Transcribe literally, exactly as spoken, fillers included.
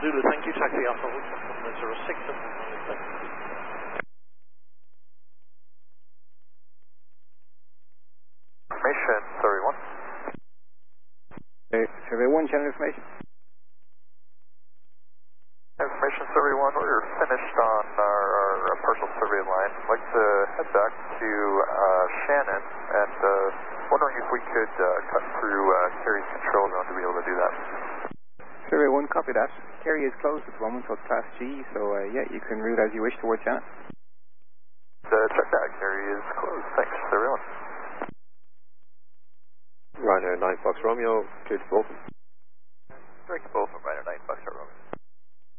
Zulu, thank you. Taxi Alpha, one zero six. Information, survey one. Okay, survey one, channel information. Information, survey one. We're finished on our, our partial survey line. I'd like to head back to uh, Shannon and uh, wondering if we could uh, cut through uh, Kerry's control zone to be able to do that. Survey one, copy that. Kerry is closed at the moment, so it's class G, so uh, yeah, you can route as you wish towards Shannon. Uh, check that, Kerry is closed. Thanks, survey one. Ryanair nine Fox Romeo, clear to Bolton. Direct to Bolton, Ryanair nine.